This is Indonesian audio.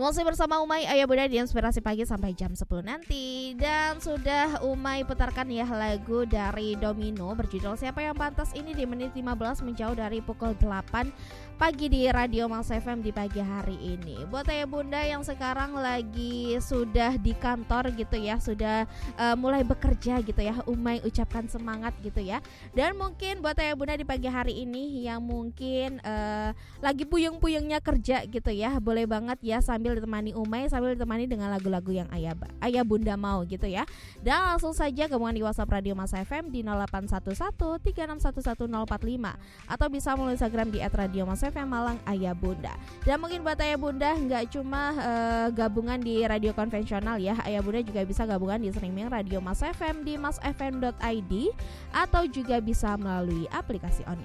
Masih bersama Umay, Ayah Bunda di Inspirasi Pagi sampai jam 10 nanti. Dan sudah Umay putarkan ya lagu dari Domino berjudul Siapa Yang Pantas ini di menit 15 menjauh dari pukul 8 pagi di Radio Mas FM di pagi hari ini. Buat Ayah Bunda yang sekarang lagi sudah di kantor gitu ya, sudah mulai bekerja gitu ya, Umay ucapkan semangat gitu ya. Dan mungkin buat Ayah Bunda di pagi hari ini yang mungkin lagi puyeng-puyengnya kerja gitu ya, boleh banget ya sambil ditemani Umay, sambil ditemani dengan lagu-lagu yang Ayah Bunda mau gitu ya. Dan langsung saja gabungan di WhatsApp Radio Mas FM di 0811 36111045 atau bisa melalui Instagram di @radiomasfm Malang Ayah Bunda. Dan mungkin buat Ayah Bunda nggak cuma gabungan di radio konvensional ya, Ayah Bunda juga bisa gabungan di streaming Radio Mas FM di masfm.id atau juga bisa melalui aplikasi on